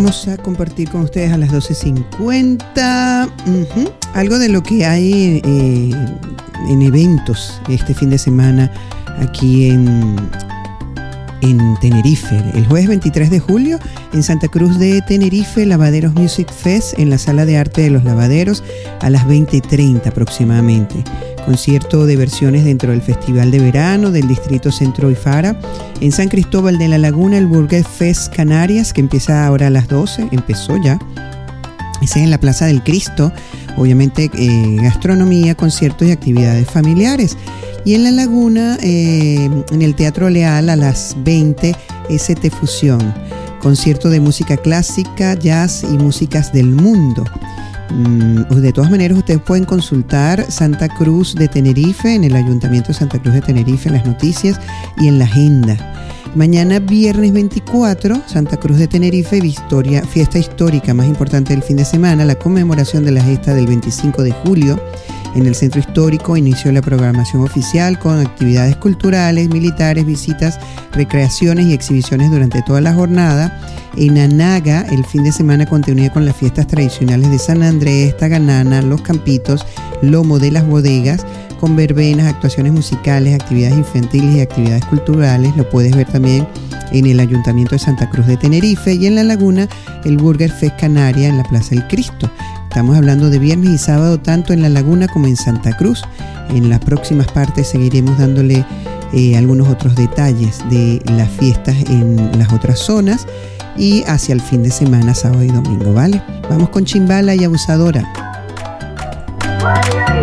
vamos a compartir con ustedes a las 12:50 algo de lo que hay en eventos este fin de semana aquí en Tenerife. El jueves 23 de julio en Santa Cruz de Tenerife, Lavaderos Music Fest en la Sala de Arte de los Lavaderos a las 20:30 aproximadamente. Concierto de versiones dentro del Festival de Verano del Distrito Centro y Fara. En San Cristóbal de la Laguna, el Burger Fest Canarias, que empieza ahora a las 12, empezó ya. Ese es en la Plaza del Cristo. Obviamente gastronomía, conciertos y actividades familiares. Y en La Laguna, en el Teatro Leal a las 20, ST Fusión. Concierto de música clásica, jazz y músicas del mundo. De todas maneras, ustedes pueden consultar Santa Cruz de Tenerife, en el Ayuntamiento de Santa Cruz de Tenerife, en las noticias y en la agenda. Mañana, viernes 24, Santa Cruz de Tenerife, fiesta histórica más importante del fin de semana, la conmemoración de la gesta del 25 de julio. En el centro histórico inició la programación oficial con actividades culturales, militares, visitas, recreaciones y exhibiciones durante toda la jornada. En Anaga, el fin de semana continúa con las fiestas tradicionales de San Andrés, Taganana, Los Campitos, Lomo de las Bodegas, con verbenas, actuaciones musicales, actividades infantiles y actividades culturales. Lo puedes ver también en el Ayuntamiento de Santa Cruz de Tenerife. Y en La Laguna, el Burger Fest Canaria en la Plaza del Cristo. Estamos hablando de viernes y sábado tanto en La Laguna como en Santa Cruz. En las próximas partes seguiremos dándole algunos otros detalles de las fiestas en las otras zonas y hacia el fin de semana, sábado y domingo, ¿vale? Vamos con Chimbala y Abusadora.